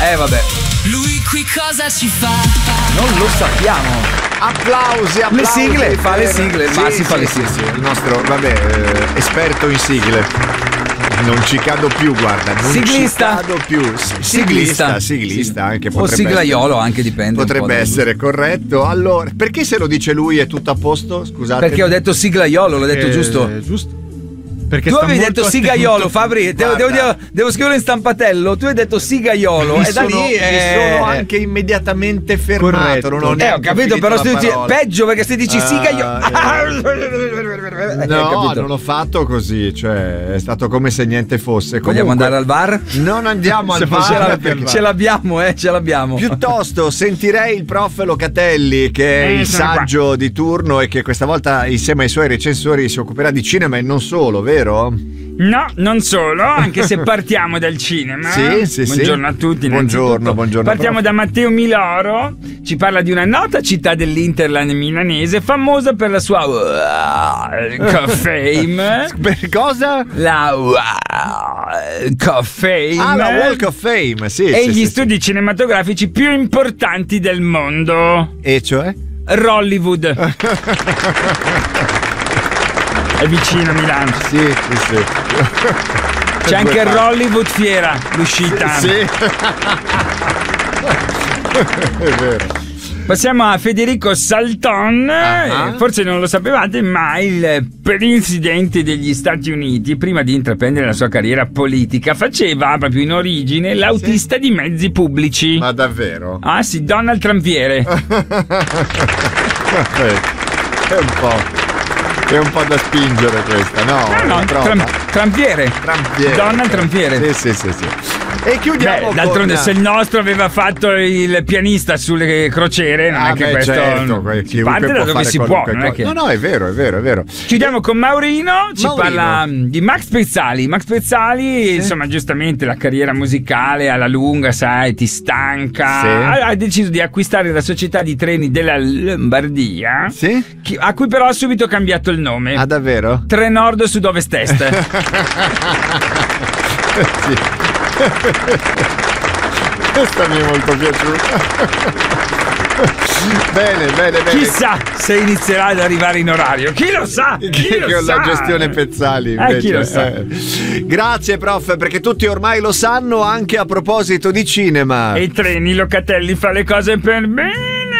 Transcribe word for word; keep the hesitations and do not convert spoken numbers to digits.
Eh vabbè. Lui qui cosa ci fa? Non lo sappiamo. Applausi, applausi. Le sigle, per... fa le sigle, sì, ma si sì, fa le sì, sigle. sì, il nostro, vabbè, eh, esperto in sigle. Non ci cado più, guarda. Non Siglista. ci cado più. S- Siglista. Siglista, siglista anche O potrebbe siglaiolo, essere, anche dipende. potrebbe essere corretto. Allora, perché se lo dice lui è tutto a posto? Scusate. Perché ho detto siglaiolo, l'ho detto Eh, giusto? Giusto. Perché Tu sta avevi molto detto attento. sigaiolo, Fabri. Devo, devo, Guarda. devo, devo scriverlo in stampatello. Tu hai detto sigaiolo. Mi E da sono, lì mi è... sono anche immediatamente fermato. Corretto. Non ho Eh, ho neanche capito, finito però la se dici parola. peggio perché se dici Ah, sigaiolo. eh. No, capito? non ho fatto così, cioè è stato come se niente fosse. Vogliamo Comunque, andare al bar? Non andiamo al Se bar. Ce, l'ab- perché- ce l'abbiamo, eh, ce l'abbiamo. Piuttosto sentirei il prof Locatelli, che è Eh, il sono saggio di turno e che questa volta insieme ai suoi recensori si occuperà di cinema e non solo, vero? No, non solo, anche se partiamo dal cinema. Sì, sì, sì. Buongiorno a tutti. Buongiorno, innanzitutto. buongiorno, Partiamo prof. da Matteo Miloro, ci parla di una nota città dell'Interland milanese, famosa per la sua uh, Coffame. Per cosa? La uh, Coffame. Ah, la Walk of Fame, sì. E sì, gli sì, studi cinematografici più importanti del mondo. sì. E cioè? Rollywood. È vicino a Milano. Sì, sì, sì. C'è anche il Rollywood Fiera, l'uscita. Sì. È vero. Passiamo a Federico Salton. Ah. Eh, forse non lo sapevate, ma il presidente degli Stati Uniti, prima di intraprendere la sua carriera politica, faceva proprio in origine l'autista di mezzi pubblici. Ma davvero? Ah sì, Donald Trumpiere. È un po'. È un po' da spingere questa, no? No, no, Troppa. Tram- Trampiere. Trampiere. Donald Trampiere. Sì, sì, sì, sì. E chiudiamo Beh, d'altronde con... se il nostro aveva fatto il pianista sulle crociere, non Ah, è che beh, questo certo, si chiunque parte da può dove fare si può, qualunque non è cosa. che... No, no, è vero, è vero, è vero. Chiudiamo con Maurino, ci Maurino. parla di Max Pezzali. Max Pezzali, insomma, giustamente la carriera musicale alla lunga, sai, ti stanca. Sì. Ha, ha deciso di acquistare la società di treni della Lombardia, Sì? chi- a cui però ha subito cambiato il nome. Ah, davvero? Trenord Sud-Ovest Est. Sì. Questa mi è molto piaciuta. Bene, bene, bene. Chissà se inizierà ad arrivare in orario. Chi lo sa? Chi Che lo con sa? la gestione Pezzali Eh, invece. chi lo sa? Eh. Grazie prof, perché tutti ormai lo sanno anche a proposito di cinema. E i treni Locatelli fa le cose per me.